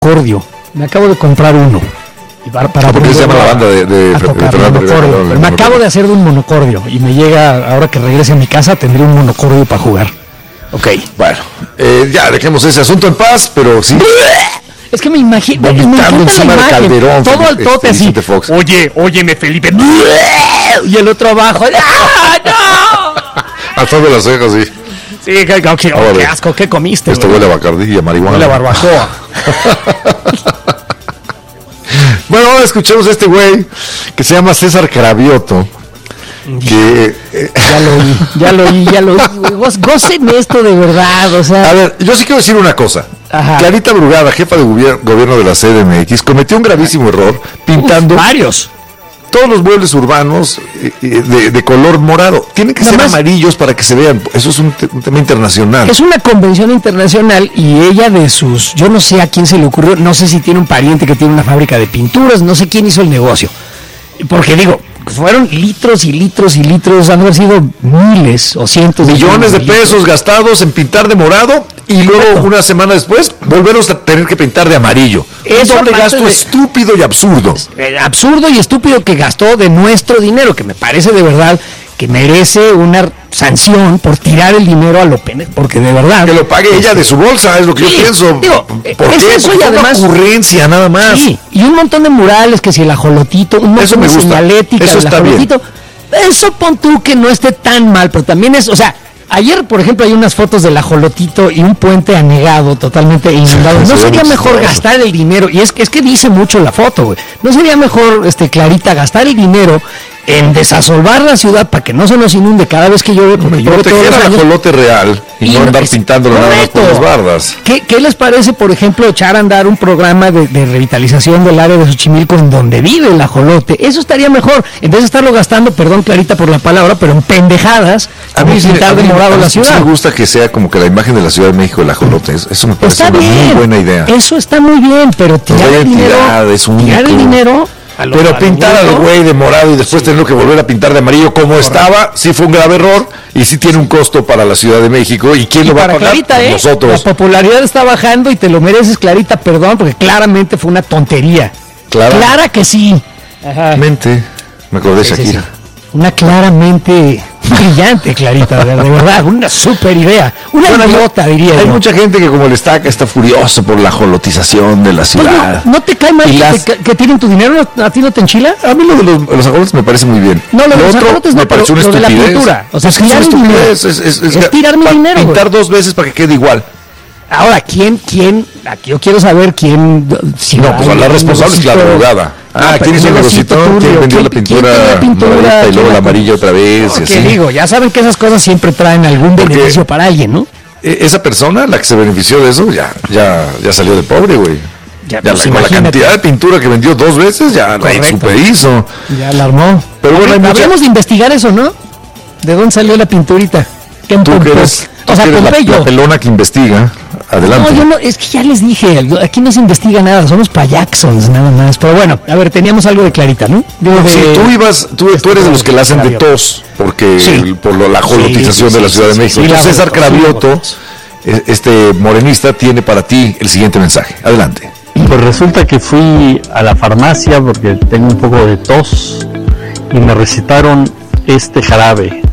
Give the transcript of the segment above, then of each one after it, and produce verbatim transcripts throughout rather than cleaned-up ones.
monocordio. Me acabo de comprar uno. Y para, para ¿Por qué se llama la banda de, de, a de tocar, Fernando monocordio. Rivera? Me monocordio. acabo de hacer de un monocordio y me llega, ahora que regrese a mi casa, tendré un monocordio para jugar. Ok. Bueno, eh, ya dejemos ese asunto en paz, pero sí. Es que me imagino, me vomitando encima del Calderón. Todo al tote este, así. Fox. Oye, óyeme, Felipe. Y el otro abajo. ¡Ah, no! Hasta de las cejas, sí. Sí, qué, qué, qué, oh, qué asco, ¿qué comiste? Esto huele a Bacardí y a marihuana. Huele a barbacoa. Bueno, ahora escuchemos a este güey que se llama César Cravioto. Que eh, ya lo oí, ya lo oí, ya lo oí. Go, gocen esto de verdad, o sea. A ver, yo sí quiero decir una cosa. Ajá. Clarita Brugada, jefa de gobier- gobierno de la C D M X, cometió un gravísimo error pintando Uf, varios. todos los muebles urbanos eh, de, de color morado. Tienen que Nada ser más, amarillos para que se vean. Eso es un, te- un tema internacional. Es una convención internacional y ella de sus, yo no sé a quién se le ocurrió, no sé si tiene un pariente que tiene una fábrica de pinturas, no sé quién hizo el negocio. Porque digo, fueron litros y litros y litros, han de haber sido miles o cientos de millones de, de pesos litros. gastados en pintar de morado y luego Exacto. una semana después volvernos a tener que pintar de amarillo. Es un doble gasto de... estúpido y absurdo. Absurdo y estúpido que gastó de nuestro dinero, que me parece de verdad que merece una sanción por tirar el dinero a lo pene, porque de verdad que lo pague este, ella de su bolsa, es lo que sí, yo pienso. Digo, ¿por es qué? Eso porque y además una ocurrencia nada más. Sí, y un montón de murales, que si el ajolotito, un montón eso me de gusta. señalética eso del está ajolotito. Bien. Eso pon tú que no esté tan mal, pero también es, o sea, ayer, por ejemplo, hay unas fotos del ajolotito y un puente anegado, totalmente inundado. ¿No sería mejor gastar el dinero? Y es que es que dice mucho la foto, güey. ¿No sería mejor, este, Clarita, gastar el dinero en desasolvar la ciudad para que no se nos inunde cada vez que llueve? Porque yo proteger el ajolote real y, y no andar pintándolo nada más por las bardas. ¿Qué, ¿Qué les parece, por ejemplo, echar a andar un programa de, de revitalización del área de Xochimilco en donde vive el ajolote? Eso estaría mejor, en vez de estarlo gastando, perdón, Clarita, por la palabra, pero en pendejadas, a mí pintar de morado la ciudad. Sí me gusta que sea como que la imagen de la Ciudad de México el ajolote. Eso me parece está una bien, muy buena idea. Eso está muy bien, pero tirar no el dinero, es tirar el dinero Lo, pero pintar al güey de morado y después sí. tenerlo que volver a pintar de amarillo como Correcto. estaba, sí fue un grave error y sí tiene un costo para la Ciudad de México. ¿Y quién y lo va a pagar? Clarita, ¿eh? Nosotros. La popularidad está bajando y te lo mereces, Clarita, perdón, porque claramente fue una tontería. Clara, Clara que sí. Ajá. Mente, me acordé de sí, Shakira. Sí, sí. Una claramente brillante, Clarita, de verdad, una super idea, una bueno, idiota, diría Hay yo. mucha gente que como el estaca está furioso por la ajolotización de la ciudad. Pues no, ¿no te cae mal que, las... te, que tienen tu dinero? ¿A ti no te enchila? A mí lo de los, los ajolotes me parece muy bien. No, lo de los ajolotes no, me pareció una estupidez. De la pintura. O sea, es tirar mi dinero. Es, es, es, es, es tirar mi dinero. Pintar güey. dos veces para que quede igual. Ahora, ¿quién, quién? Aquí yo quiero saber quién. Si no, pues la responsable es la abogada. Ah, ¿quién hizo el negocito? ¿Quién vendió la pintura, pintura y luego la amarilla otra vez? No, ¿qué digo? Ya saben que esas cosas siempre traen algún Porque beneficio para alguien, ¿no? Esa persona, la que se benefició de eso, ya, ya, ya salió de pobre, güey. Ya, ya pues la, con la cantidad de pintura que vendió dos veces, ya la super hizo. Ya la armó. Pero bueno, ver, mucha... de investigar eso, ¿no? ¿De dónde salió la pinturita? ¿Qué tú que eres, o sea, eres la, la pelona que investiga. Adelante. No, yo no, es que ya les dije, aquí no se investiga nada, somos payaxons nada más. Pero bueno, a ver, teníamos algo de Clarita, ¿no? De, sí, de, tú ibas, tú, tú eres de los que la hacen de tos, porque sí. el, por lo, la jolotización sí, sí, de la Ciudad sí, de México. Sí, Entonces César sí, Cravioto, este morenista, tiene para ti el siguiente mensaje. Adelante. Pues resulta que fui a la farmacia porque tengo un poco de tos y me recetaron este jarabe,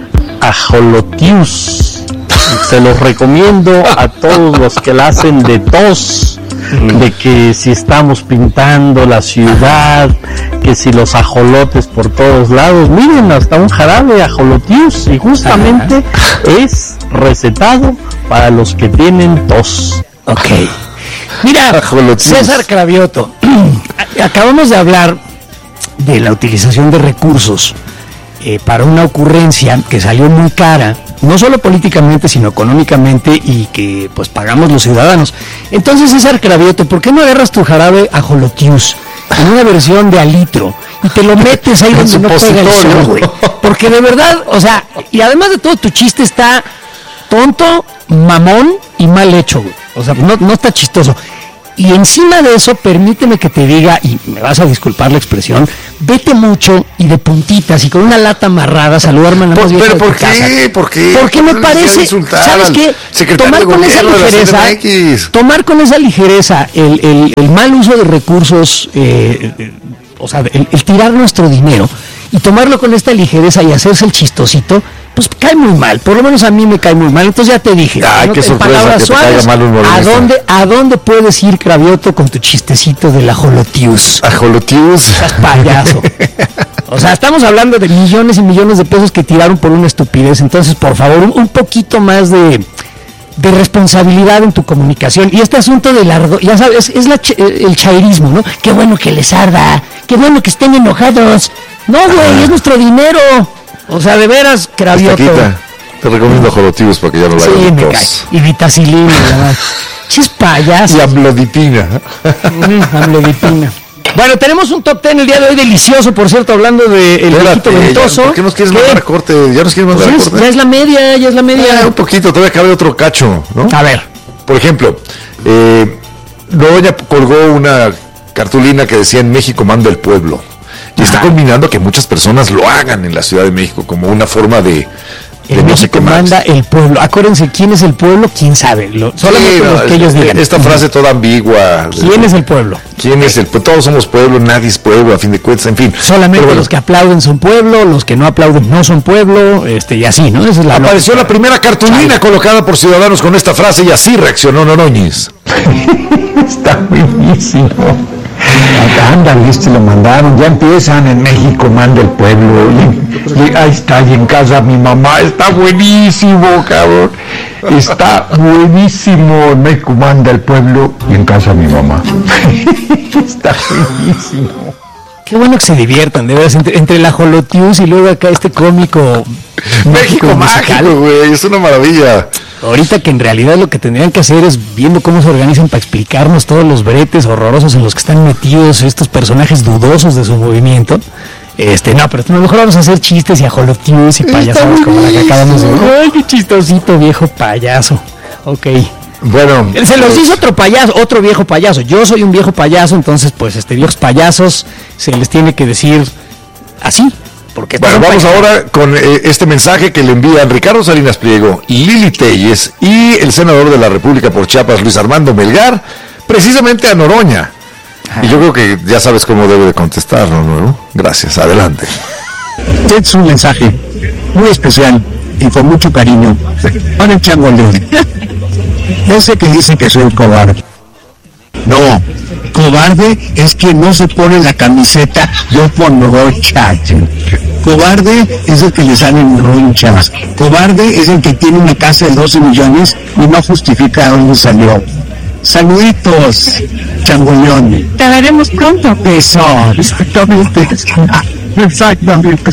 Ajolotius. Se los recomiendo a todos los que la hacen de tos, de que si estamos pintando la ciudad, que si los ajolotes por todos lados, miren, hasta un jarabe Ajolotius, y justamente Ajá. es recetado para los que tienen tos. Ok. Mira, Ajolotius. César Cravioto, acabamos de hablar de la utilización de recursos eh, para una ocurrencia que salió muy cara, no solo políticamente, sino económicamente, y que pues pagamos los ciudadanos. Entonces, César Cravioto, ¿por qué no agarras tu jarabe Ajolotius en una versión de alitro y te lo metes ahí donde no pega el sol, güey? Porque de verdad, o sea, y además de todo, tu chiste está tonto, mamón y mal hecho, güey. O sea, no, no está chistoso. Y encima de eso, permíteme que te diga, y me vas a disculpar la expresión, vete mucho y de puntitas y con una lata amarrada saludarme a la más vieja ¿Pero de por tu qué? casa. ¿Por qué? Porque me parece, ¿sabes qué? Tomar con esa ligereza, tomar con esa ligereza el, el, el mal uso de recursos, eh, eh, o sea, el, el tirar nuestro dinero y tomarlo con esta ligereza y hacerse el chistosito, pues cae muy mal, por lo menos a mí me cae muy mal. Entonces ya te dije, ay, ¿no? Qué sorpresa que te caiga mal un ¿a dónde, ¿a dónde puedes ir, Cravioto, con tu chistecito del ajolotius? ¿Ajolotius? Estás payaso. O sea, estamos hablando de millones y millones de pesos que tiraron por una estupidez. Entonces, por favor, un, un poquito más de, de responsabilidad en tu comunicación. Y este asunto del ardo, ya sabes, es la, el chairismo, ¿no? Qué bueno que les arda, qué bueno que estén enojados. No, güey, es nuestro dinero. O sea, de veras, Cravioto. Te recomiendo ajolotius para que ya no lo hagas. Sí, me cae. Y vitacilina, ¿verdad? Chis payaso. Y amlodipina. Mm, amlodipina. Bueno, tenemos un top ten el día de hoy delicioso, por cierto, hablando de el viejito ventoso. ¿Por qué nos quieres mandar a corte? ¿Ya nos quieres mandar pues a es, corte? Ya es la media, ya es la media. Ah, un poquito, todavía cabe otro cacho, ¿no? A ver. Por ejemplo, eh, Noroña colgó una cartulina que decía en México manda el pueblo. Y está combinando que muchas personas lo hagan en la Ciudad de México como una forma de... El México manda el pueblo. Acuérdense, ¿quién es el pueblo? ¿Quién sabe? Lo, solamente sí, no, los que ellos digan. Esta frase toda ambigua. ¿Quién es el pueblo? ¿Quién es el pueblo? Todos somos pueblo, nadie es pueblo, a fin de cuentas, en fin. Solamente bueno, los que aplauden son pueblo, los que no aplauden no son pueblo, este y así, ¿no? Esa es la Apareció nota. La primera cartulina Chale. colocada por Ciudadanos con esta frase y así reaccionó Noroñez. Está buenísimo. Ándale, este lo mandaron, ya empiezan en México, manda el pueblo, y, y ahí está, y en casa mi mamá, está buenísimo, cabrón, está buenísimo, en México manda el pueblo, y en casa mi mamá, está buenísimo. Qué bueno que se diviertan, de veras, entre, entre el ajolotius y luego acá este cómico México mágico, güey, es una maravilla. Ahorita que en realidad lo que tendrían que hacer es viendo cómo se organizan para explicarnos todos los bretes horrorosos en los que están metidos estos personajes dudosos de su movimiento. Este, no, pero a lo mejor vamos a hacer chistes y ajolotius y payasadas como la que acabamos de ver. Ay, qué chistosito, viejo payaso. Ok. Bueno, se los dice otro payaso, otro viejo payaso. Yo soy un viejo payaso, entonces pues este viejos payasos se les tiene que decir así. Porque bueno, vamos payaso. ahora con eh, este mensaje que le envían Ricardo Salinas Pliego, Lili Telles y el senador de la República por Chiapas, Luis Armando Melgar, precisamente a Noroña. Ah. Y yo creo que ya sabes cómo debe de contestar, ¿no? Gracias, adelante. Es un mensaje muy especial y con mucho cariño para el Chango León. Ese que dice que soy un cobarde. No, cobarde es quien no se pone la camiseta yo pongo roncha. Cobarde es el que le salen ronchas. Cobarde es el que tiene una casa de doce millones y no justifica dónde salió. Saluditos, Changoleón. Te veremos pronto. Eso, exactamente. Exactamente.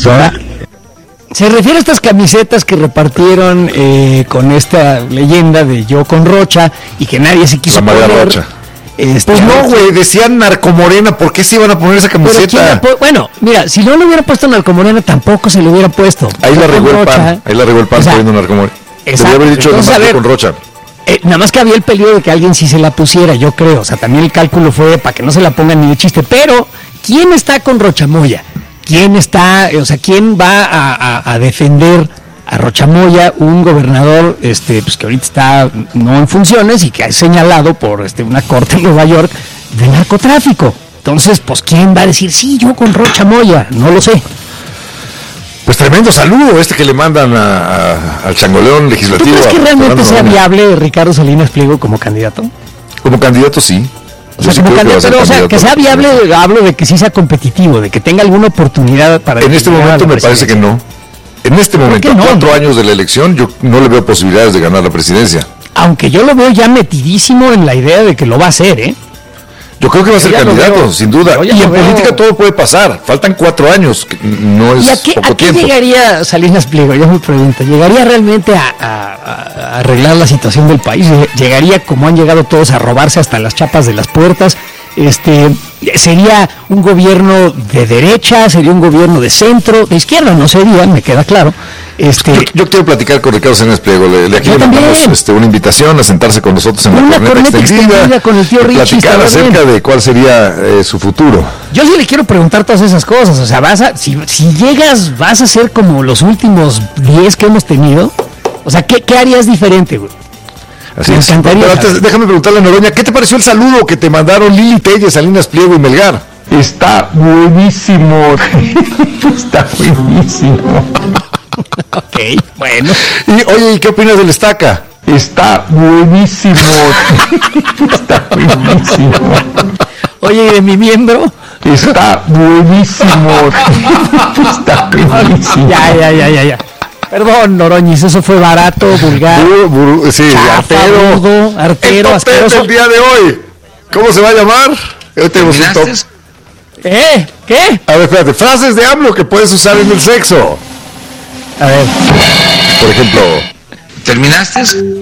Se refiere a estas camisetas que repartieron eh, con esta leyenda de yo con Rocha y que nadie se quiso poner. Rocha. Este, pues no, güey, decían Narcomorena, ¿por qué se iban a poner esa camiseta? Bueno, mira, si no le hubiera puesto Narcomorena, tampoco se le hubiera puesto. Ahí la regó el pan, ahí la regó el pan o sea, poniendo Narcomorena. Debería haber dicho entonces, ver, con Rocha. Eh, nada más que había el peligro de que alguien sí se la pusiera, yo creo. O sea, también el cálculo fue para que no se la pongan ni de chiste. Pero, ¿quién está con Rochamoya? ¿Quién está, o sea, quién va a, a, a defender a Rochamoya, un gobernador este, pues que ahorita está no en funciones y que ha señalado por este, una corte en Nueva York de narcotráfico? Entonces, pues, ¿quién va a decir, sí, yo con Rochamoya? No lo sé. Pues tremendo saludo este que le mandan a, a, al Changoleón legislativo. ¿Tú crees que realmente sea viable Ricardo Salinas Pliego como candidato? Como candidato, sí. O sea, como candidato, pero, o sea, que sea viable, hablo de que sí sea competitivo, de que tenga alguna oportunidad para... En este momento me parece que no. En este momento, a no? cuatro años de la elección, yo no le veo posibilidades de ganar la presidencia. Aunque yo lo veo ya metidísimo en la idea de que lo va a hacer, ¿eh? Yo creo que va a ser candidato, veo, sin duda. Y en veo. política todo puede pasar. Faltan cuatro años, que no es ¿Y a qué, poco a qué tiempo. llegaría Salinas Pliego? Yo me pregunto, ¿llegaría realmente a, a, a arreglar la situación del país? ¿Llegaría como han llegado todos a robarse hasta las chapas de las puertas? Este, sería un gobierno de derecha, sería un gobierno de centro, de izquierda, no sería, me queda claro. Este, yo, yo quiero platicar con Ricardo Salinas Pliego. Le, le aquí le mandamos este, una invitación a sentarse con nosotros en una la corneta, corneta extendida, extendida con el tío Richie, platicar acerca bien. de cuál sería eh, su futuro. Yo sí le quiero preguntar todas esas cosas. O sea, vas a, si, si llegas, vas a ser como los últimos diez que hemos tenido. O sea, ¿qué, qué harías diferente, güey? Así es. Pero antes, déjame preguntarle a Noroña, ¿qué te pareció el saludo que te mandaron Lili Telles, Salinas Pliego y Melgar? Está buenísimo. Está buenísimo. Ok, bueno. Y oye, ¿y qué opinas del Estaca? Está buenísimo. Está buenísimo. Oye, ¿y de mi miembro? Está buenísimo. Está buenísimo. Ya, ya, ya, ya, ya. Perdón, Noroñis, eso fue barato, vulgar. Bur, bur, sí, chafa, artero. Burdo, artero, el asqueroso. El día de hoy. ¿Cómo se va a llamar? Hoy tenemos un top. ¿Eh? ¿Qué? A ver, espérate. Frases de AMLO que puedes usar en el sexo. A ver. Por ejemplo. ¿Terminaste?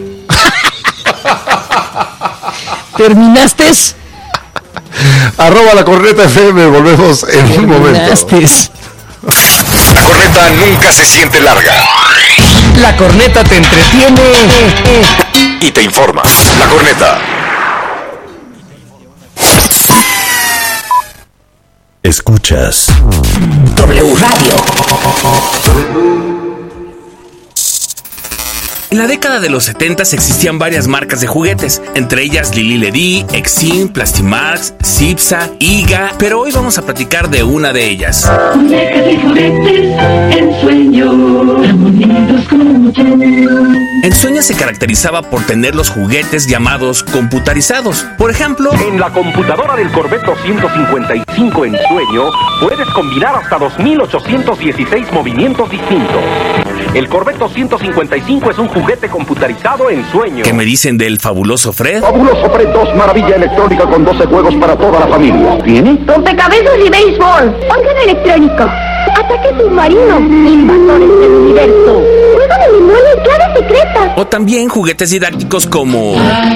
¿Terminaste? Arroba la corneta F M. Volvemos en un momento. La corneta nunca se siente larga. La corneta te entretiene y te informa. La corneta. Escuchas W Radio. En la década de los setentas existían varias marcas de juguetes, entre ellas Lili Ledy, Exim, Plastimax, Cipsa, Iga, pero hoy vamos a platicar de una de ellas. Muñeca de juguetes, Ensueño, unidos como tú. Ensueño se caracterizaba por tener los juguetes llamados computarizados. Por ejemplo, en la computadora del Corvette doscientos cincuenta y cinco Ensueño puedes combinar hasta dos mil ochocientos dieciséis movimientos distintos. El Corvette doscientos cincuenta y cinco es un juguete computarizado en sueño. ¿Qué me dicen del fabuloso Fred? Fabuloso Fred dos, maravilla electrónica con doce juegos para toda la familia. ¿Tiene? Rompecabezas y béisbol. Órgano electrónico. Ataque submarino. Invasores del universo. Juego de memoria y clave secreta. O también juguetes didácticos como...